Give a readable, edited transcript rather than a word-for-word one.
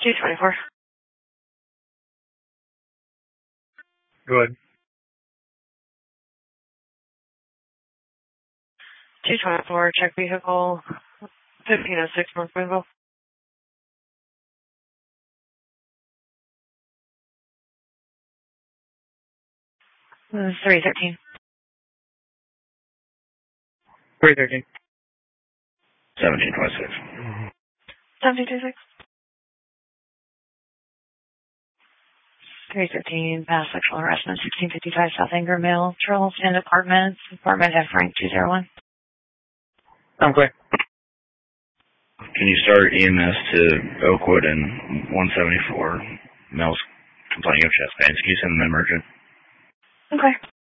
224. Go ahead. 224, check vehicle 1506 North Greenville. This is 313. 313. 1726. 1726. 313, past sexual harassment, 1655 South Anger Mill, Charleston Apartments, apartment F rank 201. I'm clear. Can you start EMS to Oakwood and 174? Mel's complaining of chest pains. Can you send them emergent? Okay.